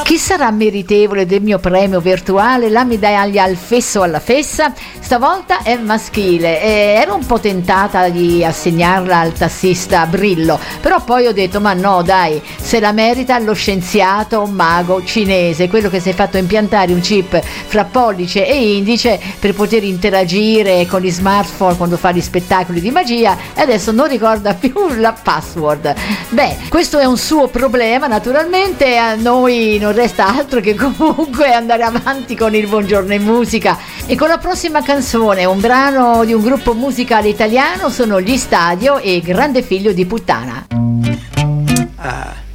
Chi sarà meritevole del mio premio virtuale? La medaglia al fesso alla fessa? Stavolta è maschile. Ero un po' tentata di assegnarla al tassista Brillo, però poi ho detto ma no dai, se la merita lo scienziato mago cinese, quello che si è fatto impiantare un chip fra pollice e indice per poter interagire con gli smartphone quando fa gli spettacoli di magia e adesso non ricorda più la password. Beh, questo è un suo problema, naturalmente a noi non resta altro che comunque andare avanti con il Buongiorno in Musica e con la prossima canzone, un brano di un gruppo musicale italiano, sono gli Stadio e Grande Figlio di Puttana.